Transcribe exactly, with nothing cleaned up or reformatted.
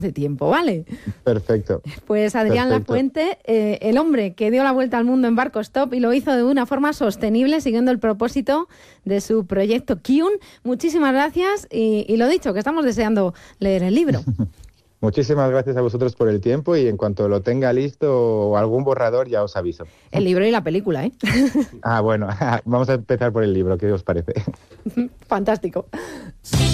de tiempo, ¿vale? Perfecto. Pues Adrián Perfecto. Lafuente, eh, el hombre que dio la vuelta al mundo en barco stop y lo hizo de una forma sostenible, siguiendo el propósito de su proyecto Kiun. Muchísimas gracias y, y lo dicho, que estamos deseando leer el libro. Muchísimas gracias a vosotros por el tiempo y en cuanto lo tenga listo o algún borrador ya os aviso. El libro y la película, ¿eh? Ah, bueno, vamos a empezar por el libro, ¿qué os parece? Fantástico.